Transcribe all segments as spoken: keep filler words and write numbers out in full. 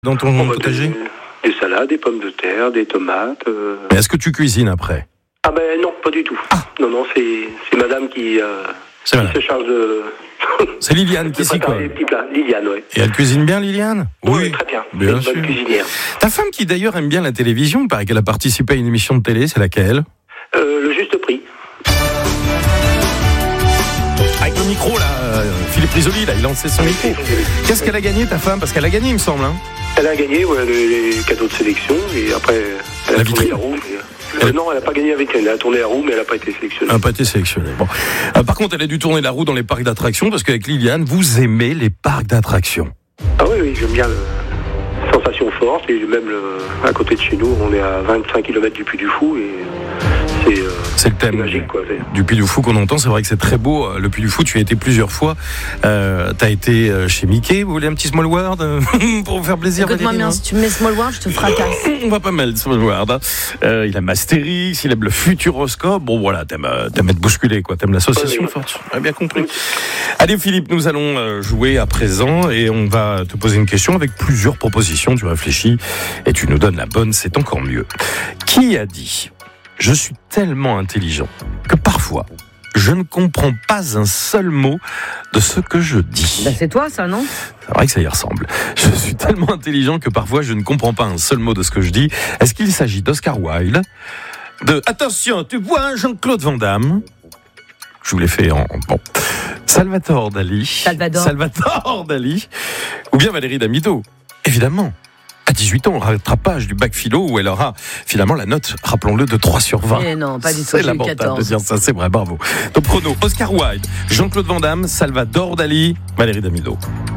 Dans ton On va potager des, des salades, des pommes de terre, des tomates. Euh... Mais est-ce que tu cuisines après? Ah ben non, pas du tout. Ah. Non, non, c'est, c'est madame qui, euh, C'est qui madame. se charge de... C'est Liliane qui de s'y préparer colle. les petits plats. Liliane, oui. Et elle cuisine bien, Liliane? Oui, très bien. bien C'est une sûr. bonne cuisinière. Ta femme qui d'ailleurs aime bien la télévision, il paraît qu'elle a participé à une émission de télé, c'est laquelle? Euh, le juste prix. Avec le micro là, euh, Philippe Risoli là, il lançait son micro. Qu'est-ce qu'elle a gagné ta femme? Parce qu'elle a gagné il me semble. Hein. Elle a gagné ouais, les, les cadeaux de sélection et après elle La a tourné vitrine. la roue. Et... Euh, non, elle n'a pas gagné la vitrine. Elle a tourné la roue, mais elle n'a pas été sélectionnée. Elle n'a pas été sélectionnée. Bon. Euh, par contre, elle a dû tourner la roue dans les parcs d'attractions parce qu'avec Liliane, vous aimez les parcs d'attractions. Ah oui, oui, j'aime bien le... sensation forte et même le... à côté de chez nous, on est à vingt-cinq kilomètres du Puy du Fou et c'est, euh, C'est le thème c'est magique quoi. C'est... du Puy du Fou qu'on entend. C'est vrai que c'est très beau. Le Puy du Fou, tu y as été plusieurs fois. Euh, tu as été chez Mickey. Vous voulez un petit Small World euh, pour vous faire plaisir? Écoute-moi bien, si tu me mets Small World, je te fracasse. On va pas mal, Small World. Hein. Euh, il aime Astérix, il aime le Futuroscope. Bon voilà, t'aimes, t'aimes être bousculé, quoi. T'aimes l'association Oui. forte. On a bien compris. Allez Philippe, nous allons jouer à présent et on va te poser une question avec plusieurs propositions. Tu réfléchis et tu nous donnes la bonne, c'est encore mieux. Qui a dit: je suis tellement intelligent que parfois je ne comprends pas un seul mot de ce que je dis? Bah c'est toi ça, non? C'est vrai que ça y ressemble. Je suis tellement intelligent que parfois je ne comprends pas un seul mot de ce que je dis. Est-ce qu'il s'agit d'Oscar Wilde, de attention, tu vois Jean-Claude Van Damme? Je vous l'ai fait en bon. Salvatore Dali. Salvador. Salvatore Dali. Ou bien Valérie Damido. Évidemment. À dix-huit ans, rattrapage du bac philo où elle aura finalement la note, rappelons-le, de trois sur vingt. Eh non, pas du tout, C'est j'ai eu lamentable de quatorze. dire ça, c'est vrai, bravo. Top chrono, Oscar Wilde, Jean-Claude Van Damme, Salvatore Dali, Valérie Damido.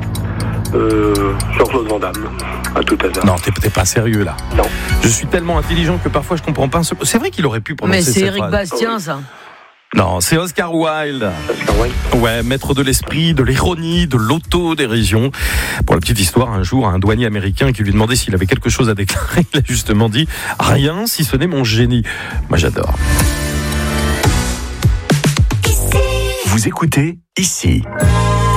Euh, Jean-Claude Van Damme, à tout hasard. Non, t'es, t'es pas sérieux là. Non. Je suis tellement intelligent que parfois je comprends pas un seul... C'est vrai qu'il aurait pu prononcer Mais c'est cette Éric phrase. Bastien ça. Non, c'est Oscar Wilde. Oscar Wilde. Ouais, maître de l'esprit, de l'ironie, de l'autodérision. Pour la petite histoire, un jour, un douanier américain qui lui demandait s'il avait quelque chose à déclarer, il a justement dit « Rien, si ce n'est mon génie ». Moi, j'adore. Vous écoutez ici.